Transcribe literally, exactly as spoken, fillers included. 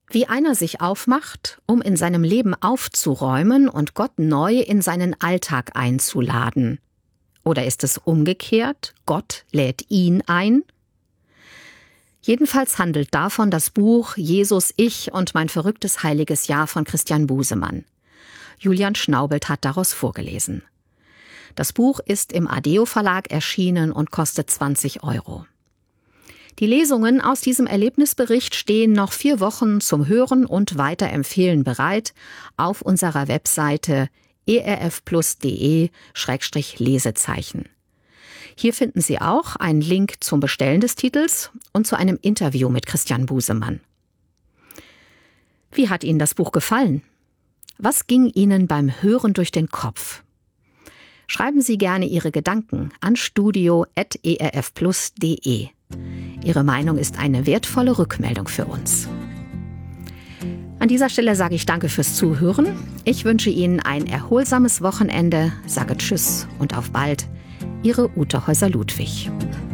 Wie einer sich aufmacht, um in seinem Leben aufzuräumen und Gott neu in seinen Alltag einzuladen. Oder ist es umgekehrt, Gott lädt ihn ein? Jedenfalls handelt davon das Buch Jesus, ich und mein verrücktes heiliges Jahr von Christian Busemann. Julian Schnaubelt hat daraus vorgelesen. Das Buch ist im Adeo Verlag erschienen und kostet zwanzig Euro. Die Lesungen aus diesem Erlebnisbericht stehen noch vier Wochen zum Hören und Weiterempfehlen bereit auf unserer Webseite e r f plus punkt d e Schrägstrich Lesezeichen. Hier finden Sie auch einen Link zum Bestellen des Titels und zu einem Interview mit Christian Busemann. Wie hat Ihnen das Buch gefallen? Was ging Ihnen beim Hören durch den Kopf? Schreiben Sie gerne Ihre Gedanken an studio at e r f plus punkt d e. Ihre Meinung ist eine wertvolle Rückmeldung für uns. An dieser Stelle sage ich Danke fürs Zuhören. Ich wünsche Ihnen ein erholsames Wochenende, sage Tschüss und auf bald. Ihre Ute Häuser-Ludwig.